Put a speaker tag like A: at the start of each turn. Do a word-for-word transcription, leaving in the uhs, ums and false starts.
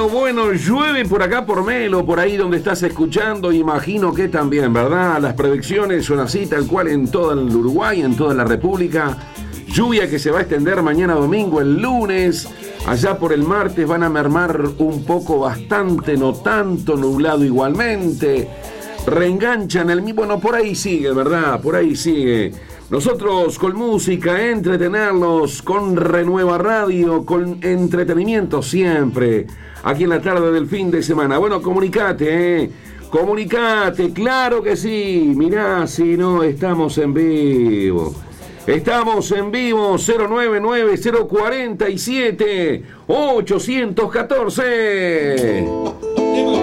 A: bueno, bueno, llueve por acá por Melo, por ahí donde estás escuchando, imagino que también, ¿verdad? Las predicciones son así, tal cual en todo el Uruguay, en toda la República. Lluvia que se va a extender mañana domingo, el lunes. Allá por el martes van a mermar un poco bastante, no tanto, nublado igualmente. Reenganchan el mismo, bueno, por ahí sigue, ¿verdad? Por ahí sigue. Nosotros con música, entretenerlos, con Renueva Radio, con entretenimiento siempre, aquí en la tarde del fin de semana. Bueno, comunicate, ¿eh? Comunicate, claro que sí. Mirá, si no, estamos en vivo. Estamos en vivo, cero nueve nueve cero cuatro siete ocho uno cuatro.